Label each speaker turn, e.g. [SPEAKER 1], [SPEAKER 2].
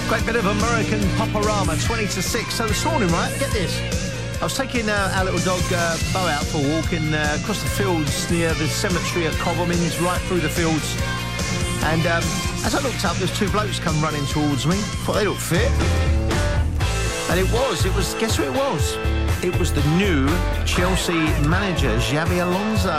[SPEAKER 1] Great bit of American Poporama, 20 to 6. So this morning, right, get this. I was taking our little dog Bo out for a walk across the fields near the cemetery at Cobhamins, right through the fields. And as I looked up, there's two blokes come running towards me. Thought they looked fit. And it was, guess who it was? It was the new Chelsea manager, Xabi Alonso.